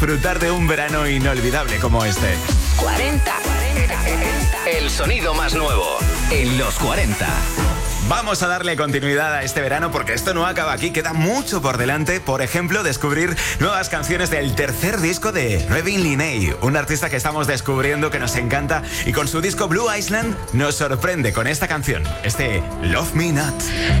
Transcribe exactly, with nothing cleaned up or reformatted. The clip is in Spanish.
Disfrutar de un verano inolvidable como este. cuarenta. El sonido más nuevo en los cuarenta. Vamos a darle continuidad a este verano porque esto no acaba aquí, queda mucho por delante. Por ejemplo, descubrir nuevas canciones del tercer disco de Revin Linney, un artista que estamos descubriendo, que nos encanta, y con su disco Blue Island nos sorprende con esta canción, este Love Me Not.